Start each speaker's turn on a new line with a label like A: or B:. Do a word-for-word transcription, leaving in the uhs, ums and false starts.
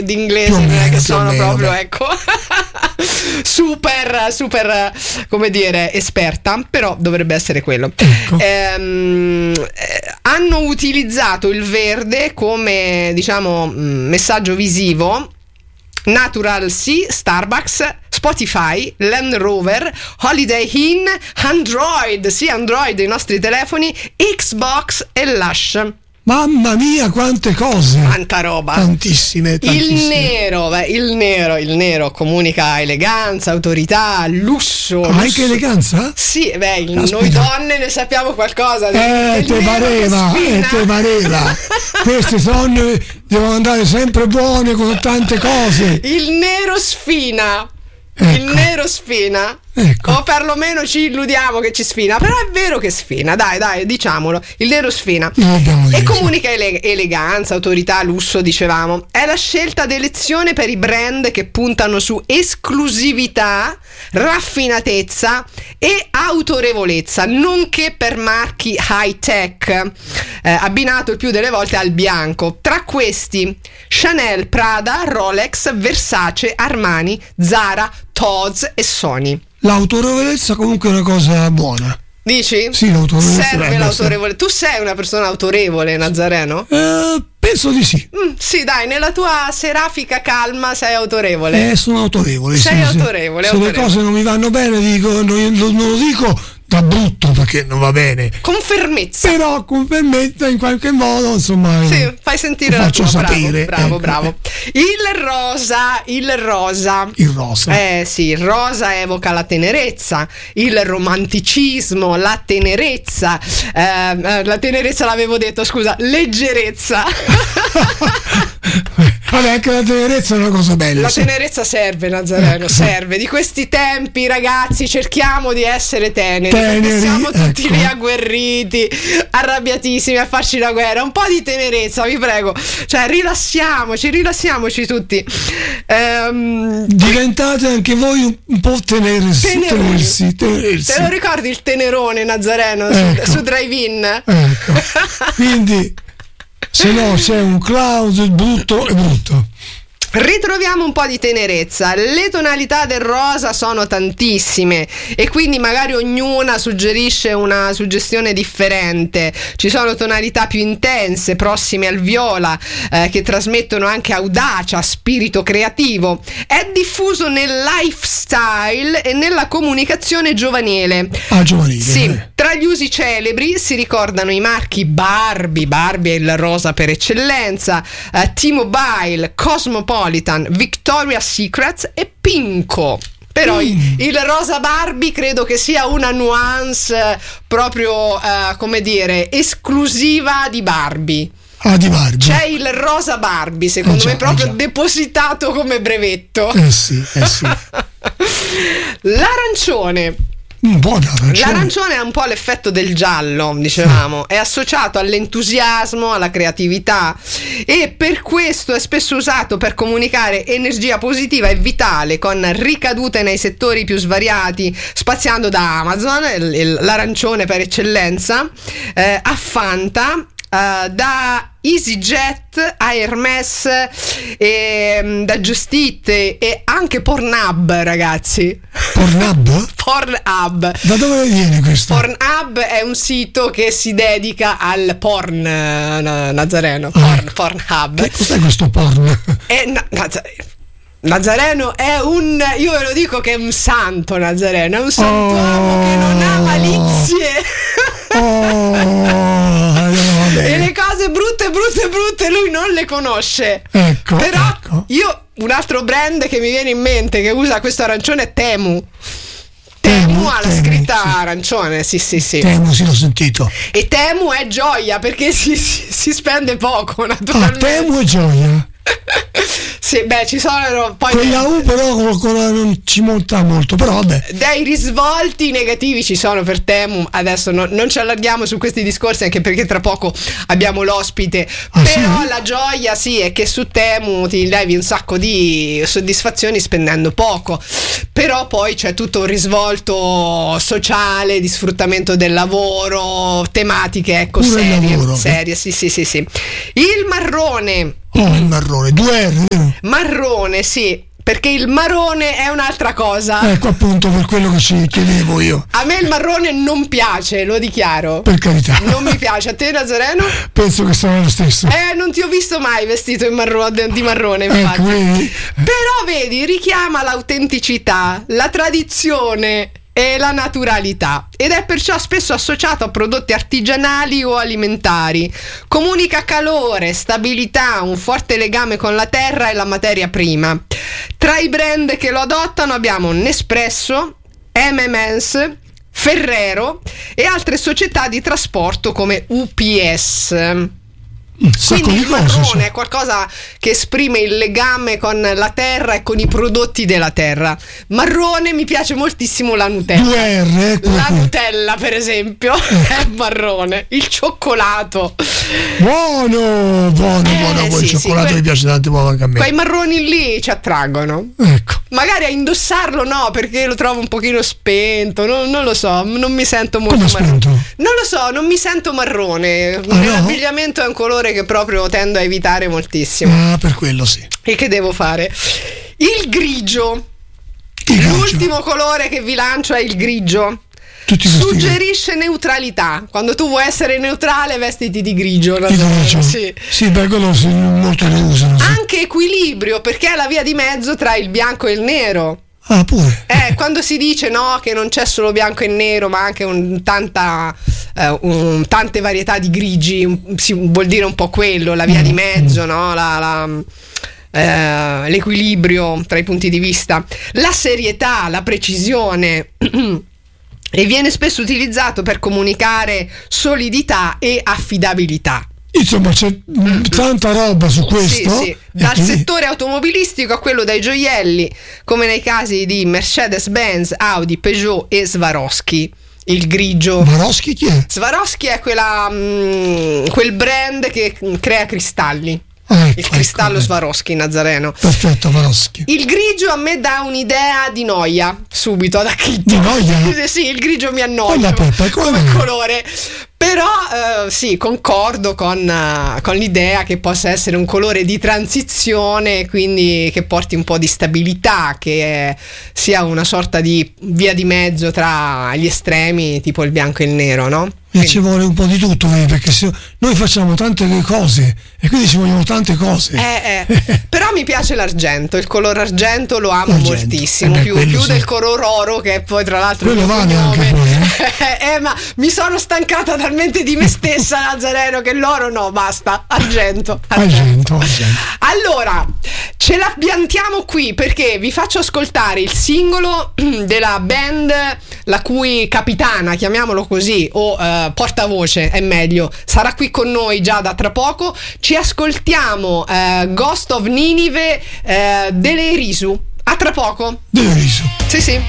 A: d'inglese non è che sono proprio, ecco, super super come dire esperta, però dovrebbe essere quello.
B: Ecco.
A: Ehm, eh, hanno utilizzato il verde come, diciamo, messaggio visivo. Natural Sea, Starbucks, Spotify, Land Rover, Holiday Inn, Android, sì, Android, i nostri telefoni, Xbox e Lush.
B: Mamma mia, quante cose!
A: Quanta roba!
B: Tantissime, tantissime.
A: Il nero, beh, il nero, il nero comunica eleganza, autorità, lusso.
B: Ah,
A: lusso.
B: anche eleganza?
A: Sì, beh,
B: Aspetta.
A: noi donne ne sappiamo qualcosa.
B: Eh, te pareva, eh, te pareva. Queste donne devono andare sempre buone con tante cose.
A: Il nero sfina.
B: Ecco.
A: Il nero sfina.
B: Ecco.
A: O perlomeno ci illudiamo che ci sfina. Però è vero che sfina. Dai, dai, diciamolo. Il nero sfina. E comunica ele- eleganza, autorità, lusso, dicevamo. È la scelta d'elezione per i brand che puntano su esclusività, raffinatezza e autorevolezza, nonché per marchi high tech, eh, abbinato il più delle volte al bianco. Tra questi Chanel, Prada, Rolex, Versace, Armani, Zara, Tod's e Sony.
B: L'autorevolezza comunque è una cosa buona.
A: Dici?
B: Sì, l'autorevolezza.
A: Serve l'autorevole. Tu sei una persona autorevole, Nazareno?
B: Eh, penso di sì.
A: Mm, sì, dai, nella tua serafica calma sei autorevole.
B: Eh, sono autorevole.
A: Sei
B: sì,
A: autorevole,
B: se,
A: autorevole.
B: se le cose non mi vanno bene, dico, non, non lo dico da brutto perché non va bene.
A: Con fermezza.
B: Però con fermezza in qualche modo, insomma.
A: Sì, fai sentire la
B: faccio
A: tua.
B: sapere.
A: Bravo,
B: ecco.
A: bravo, bravo. Il rosa, il rosa.
B: Il rosa.
A: Eh sì, il rosa evoca la tenerezza, il romanticismo, la tenerezza. Eh, la tenerezza l'avevo detto, scusa, leggerezza.
B: Vabbè, anche la tenerezza è una cosa bella.
A: La
B: sì.
A: tenerezza serve, Nazareno,
B: Ecco.
A: serve. Di questi tempi, ragazzi, cerchiamo di essere teneri.
B: Teneri,
A: perché siamo tutti
B: ecco.
A: lì agguerriti, arrabbiatissimi a farci la guerra. Un po' di tenerezza, vi prego. Cioè, rilassiamoci, rilassiamoci tutti. Ehm,
B: Diventate anche voi un, un po' tenersi,
A: Teneroni.
B: tenersi, tenersi.
A: Te lo ricordi il tenerone, Nazareno,
B: Ecco.
A: su, su Drive-In?
B: Ecco. Quindi, se no c'è un Klaus brutto e brutto.
A: Ritroviamo un po' di tenerezza. Le tonalità del rosa sono tantissime e quindi magari ognuna suggerisce una suggestione differente. Ci sono tonalità più intense, prossime al viola, eh, che trasmettono anche audacia, spirito creativo. È diffuso nel lifestyle e nella comunicazione giovanile.
B: Ah, giovanile.
A: Sì,
B: eh.
A: tra gli usi celebri si ricordano i marchi Barbie, Barbie è il rosa per eccellenza, eh, T-Mobile, Cosmopolitan, Victoria's Secret e Pinko. Però
B: Mm.
A: il rosa Barbie credo che sia una nuance eh, proprio, eh, come dire, esclusiva di Barbie.
B: Ah, di Barbie.
A: C'è il rosa Barbie, secondo
B: Eh già,
A: me, proprio
B: eh già.
A: depositato come brevetto.
B: Eh sì, eh sì.
A: L'arancione.
B: Un po' d'arancione.
A: L'arancione ha un po' l'effetto del giallo, dicevamo, è associato all'entusiasmo, alla creatività e per questo è spesso usato per comunicare energia positiva e vitale con ricadute nei settori più svariati, spaziando da Amazon, il- il- l'arancione per eccellenza, eh, a Fanta, Uh, da EasyJet a Hermes, e, da Just Eat e, e anche Pornhub, ragazzi.
B: Pornhub?
A: Pornhub.
B: Da dove viene questo?
A: Pornhub è un sito che si dedica al porn, eh, Nazareno. Porn,
B: Ah.
A: Pornhub.
B: Che cos'è questo porn?
A: E Na- Nazareno. Nazareno è un, io ve lo dico che è un santo, Nazareno, è un santuomo
B: Oh.
A: che non ha malizie.
B: Oh, allora va
A: E
B: bene.
A: le cose brutte, brutte, brutte lui non le conosce.
B: Ecco,
A: Però
B: ecco.
A: io, un altro brand che mi viene in mente che usa questo arancione è Temu.
B: Temu,
A: Temu ha la
B: Temu,
A: scritta
B: sì.
A: arancione, sì sì sì.
B: Temo, sì, l'ho sentito.
A: E Temu è gioia perché si, si, si spende poco,
B: Ah,
A: naturalmente.
B: Temo e gioia.
A: Sì, beh, ci sono poi
B: Quella U però ancora non ci monta molto, però vabbè.
A: dei risvolti negativi ci sono per Temu. Adesso no- non ci allarghiamo su questi discorsi, anche perché tra poco abbiamo l'ospite.
B: Ah,
A: Però
B: sì?
A: la gioia sì è che su Temu ti levi un sacco di soddisfazioni spendendo poco. Però poi c'è tutto un risvolto sociale, di sfruttamento del lavoro, tematiche ecco
B: Pure il
A: serie,
B: lavoro.
A: serie, sì sì sì sì. Il marrone
B: Oh, il marrone, due R, vero?
A: Marrone, sì. Perché il marrone è un'altra cosa.
B: Ecco appunto per quello che ci chiedevo io.
A: A me il marrone non piace, lo dichiaro.
B: Per carità.
A: Non mi piace. A te, Nazareno?
B: Penso che sarà lo stesso.
A: Eh, non ti ho visto mai vestito in marrone, di marrone, infatti.
B: Ecco, vedi?
A: Però vedi, richiama l'autenticità, la tradizione e la naturalità ed è perciò spesso associato a prodotti artigianali o alimentari. Comunica calore, stabilità, un forte legame con la terra e la materia prima. Tra i brand che lo adottano abbiamo Nespresso, emme and emm's, Ferrero e altre società di trasporto come U P S. Quindi il marrone è qualcosa che esprime il legame con la terra e con i prodotti della terra. Marrone, mi piace moltissimo la Nutella.
B: due R,
A: la Nutella, per esempio, è marrone. Il cioccolato.
B: Buono, buono, eh, buono. Quel sì, cioccolato sì, mi piace tanto anche a me.
A: Quei marroni lì ci attraggono.
B: Ecco.
A: Magari a indossarlo no, perché lo trovo un pochino spento. Non, non lo so, non mi sento molto
B: Come
A: marrone.
B: Spento?
A: Non lo so, non mi sento marrone.
B: Ah,
A: L'abbigliamento no? È un colore che proprio tendo a evitare moltissimo.
B: Ah, per quello sì.
A: E che devo fare? Il grigio.
B: Il
A: L'ultimo grigio. Colore che vi lancio è il grigio.
B: Tutti
A: Suggerisce neutralità. Quando tu vuoi essere neutrale, vestiti di grigio.
B: Di grigio.
A: Sì,
B: sì, beh, quello sì, molto ne usano. Sì.
A: Anche equilibrio, perché è la via di mezzo tra il bianco e il nero.
B: Ah, pure.
A: Eh, quando si dice no, che non c'è solo bianco e nero, ma anche un, tanta, eh, un, tante varietà di grigi, un, si, vuol dire un po' quello, la via mm. di mezzo, no? La, la, eh, l'equilibrio tra i punti di vista, la serietà, la precisione. E viene spesso utilizzato per comunicare solidità e affidabilità.
B: Insomma, c'è tanta roba su questo.
A: Sì, sì. Dal quindi... settore automobilistico a quello dei gioielli, come nei casi di Mercedes-Benz, Audi, Peugeot e Swarovski. Il grigio.
B: Swarovski chi è?
A: Swarovski è quella, mh, quel brand che crea cristalli.
B: Ah, ecco,
A: il cristallo
B: ecco,
A: Swarovski, Nazareno.
B: Perfetto, Swarovski.
A: Il grigio a me dà un'idea di noia subito ad acchitto.
B: Di noia?
A: Sì, il grigio mi annoia
B: come,
A: come colore. Però eh, sì, concordo con, uh, con l'idea che possa essere un colore di transizione, quindi che porti un po' di stabilità, che eh, sia una sorta di via di mezzo tra gli estremi, tipo il bianco e il nero, no?
B: E ci vuole un po' di tutto, perché se noi facciamo tante cose e quindi ci vogliono tante cose.
A: Eh, eh. Però mi piace l'argento, il colore argento lo amo l'argento. moltissimo, eh beh, più, più sì. del colore oro, che poi tra l'altro
B: quello vale anche poi,
A: eh? eh, ma mi sono stancata talmente di me stessa, Nazareno, che l'oro no, basta, argento,
B: argento. argento, argento.
A: Allora, ce la piantiamo qui perché vi faccio ascoltare il singolo della band la cui capitana, chiamiamolo così, o uh, portavoce è meglio, sarà qui con noi già da tra poco. Ci ascoltiamo uh, Ghost of Ninive uh, delle Erisu. A tra poco.
B: Delle Erisu.
A: Sì, sì.